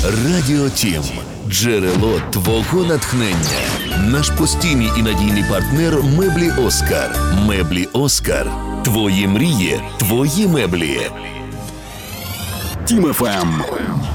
Радіо Тім. Джерело твого натхнення. Наш постійний і надійний партнер Меблі Оскар. Меблі Оскар. Твої мрії, твої меблі. Тім ФМ.